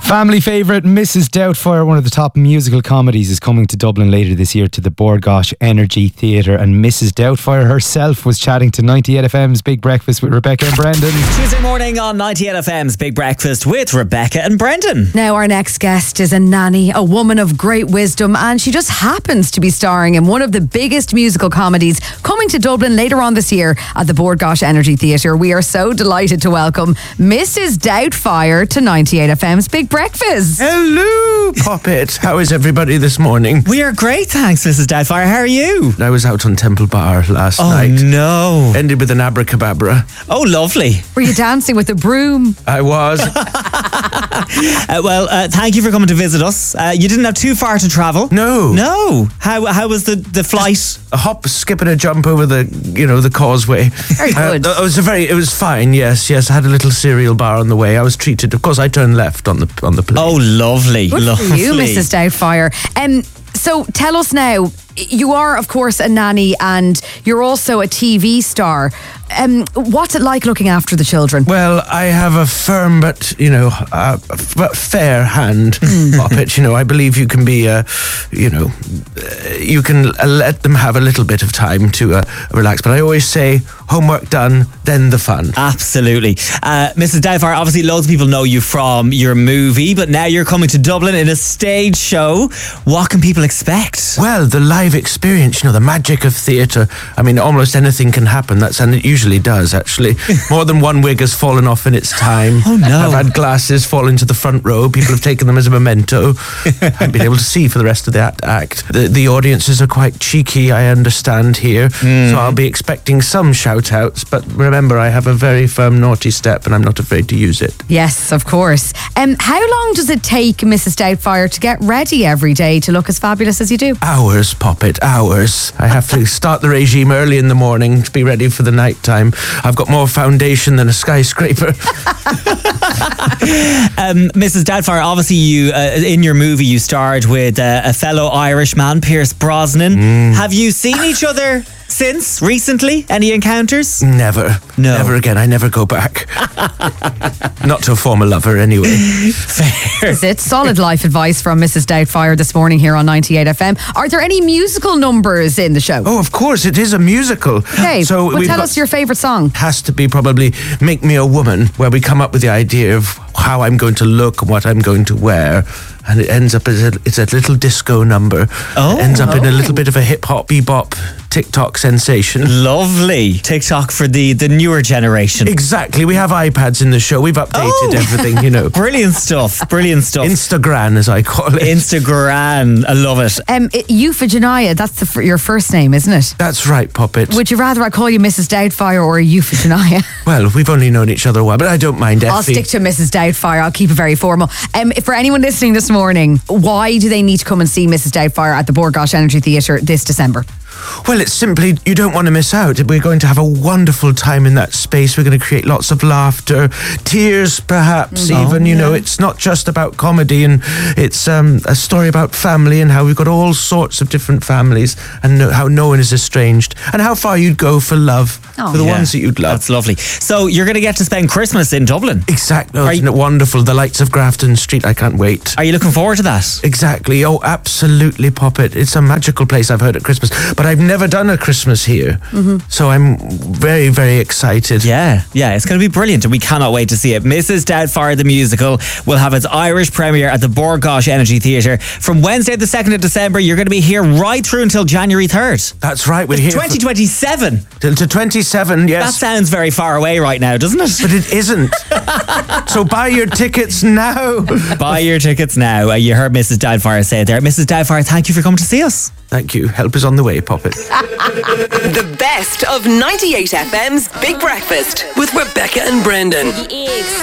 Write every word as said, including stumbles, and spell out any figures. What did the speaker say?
Family favourite Missus Doubtfire, one of the top musical comedies, is coming to Dublin later this year to the Bord Gáis Energy Theatre, and Missus Doubtfire herself was chatting to ninety-eight F M's Big Breakfast with Rebecca and Brendan. Tuesday morning on ninety-eight F M's Big Breakfast with Rebecca and Brendan. Now our next guest is a nanny, a woman of great wisdom, and she just happens to be starring in one of the biggest musical comedies coming to Dublin later on this year at the Bord Gáis Energy Theatre. We are so delighted to welcome Missus Doubtfire to ninety-eight F M's Big Breakfast. Hello, Poppet. How is everybody this morning? We are great, thanks, Missus Doubtfire. How are you? I was out on Temple Bar last Oh, night. no. Ended with an abracadabra. Oh, lovely. Were you dancing with a broom? I was. Uh, well, uh, thank you for coming to visit us. Uh, you didn't have too far to travel. No. No. How how was the, the flight? A hop, skip and a jump over the, you know, the causeway. Very good. Uh, it was a very, it was fine. Yes, yes. I had a little cereal bar on the way. I was treated. Of course, I turned left on the on the plane. Oh, lovely. Good lovely. for you, Missus Doubtfire. Um, so tell us now, you are, of course, a nanny and you're also a T V star. Um, what's it like looking after the children? Well, I have a firm but, you know, uh, f- but fair hand, Poppet. You know, I believe you can be, uh, you know, uh, you can uh, let them have a little bit of time to uh, relax. But I always say, homework done, then the fun. Absolutely. Uh, Missus Doubtfire, obviously loads of people know you from your movie, but now you're coming to Dublin in a stage show. What can people expect? Well, the live experience, you know, the magic of theatre. I mean, almost anything can happen. That's and it usually does, actually. More than one wig has fallen off in its time. Oh, no. I've had glasses fall into the front row. People have taken them as a memento. I've been able to see for the rest of the act. act. The, the audiences are quite cheeky, I understand, here. Mm. So I'll be expecting some shout-outs. But remember, I have a very firm naughty step and I'm not afraid to use it. Yes, of course. Um, how long does it take Missus Doubtfire to get ready every day to look as fabulous as you do? Hours, Poppet, hours. I have to start the regime early in the morning to be ready for the night time. I've got more foundation than a skyscraper. um, Missus Doubtfire, obviously you uh, in your movie you starred with uh, a fellow Irishman, Pierce Brosnan. Mm. Have you seen each other since, recently? Any encounters? Never. No. Never again. I never go back. Not to a former lover, anyway. Fair. Is it solid life advice from Missus Doubtfire this morning here on ninety-eight F M? Are there any musical numbers in the show? Oh, of course, it is a musical. Okay, so well, we've tell got, us your favourite song. Has to be probably Make Me a Woman, where we come up with the idea of how I'm going to look and what I'm going to wear. And it ends up as a, it's a little disco number. Oh. It ends up Oh. in a little bit of a hip-hop, bebop, TikTok sensation. Lovely. TikTok for the, the newer generation. Exactly. We have iPads in the show. We've updated Oh. everything, you know. Brilliant stuff. Brilliant stuff. Instagram, as I call it. Instagram. I love it. Um, Euphigenia, that's the, f- your first name, isn't it? That's right, Poppet. Would you rather I call you Missus Doubtfire or Euphigenia? Well, we've only known each other a while, but I don't mind, Effie. I'll stick to Missus Doubtfire. I'll keep it very formal. Um, for anyone listening this morning, why do they need to come and see Missus Doubtfire at the Bord Gáis Energy Theatre this December? Well, it's simply, you don't want to miss out. We're going to have a wonderful time in that space. We're going to create lots of laughter, tears perhaps Oh, even, you yeah. know. It's not just about comedy, and it's um, a story about family and how we've got all sorts of different families and no, how no one is estranged and how far you'd go for love, Oh. for the Yeah, ones that you'd love. That's lovely. So you're going to get to spend Christmas in Dublin. Exactly. Oh, Are isn't you- it wonderful? The lights of Grafton Street. I can't wait. Are you looking forward to that? Exactly. Oh, absolutely, Poppet. It's a magical place, I've heard, at Christmas. But I've never done a Christmas here. Mm-hmm. So I'm very, very excited. Yeah, yeah, it's going to be brilliant and we cannot wait to see it. Missus Doubtfire the musical will have its Irish premiere at the Bord Gáis Energy Theatre from Wednesday the second of December. You're going to be here right through until January third. That's right. We're here twenty twenty-seven. for, till to twenty-seven, That yes. sounds very far away right now, doesn't it? But it isn't. So buy your tickets now. Buy your tickets now. Uh, you heard Missus Doubtfire say it there. Missus Doubtfire, thank you for coming to see us. Thank you. Help is on the way, Poppet. The best of ninety-eight F M's Big Breakfast with Rebecca and Brendan.